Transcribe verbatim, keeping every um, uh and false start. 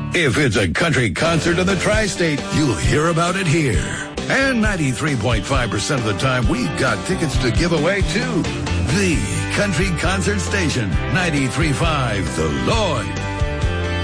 If it's a country concert in the tri-state, you'll hear about it here. And ninety-three point five percent of the time, we've got tickets to give away, too. The Country Concert Station, ninety-three point five, The Lloyd.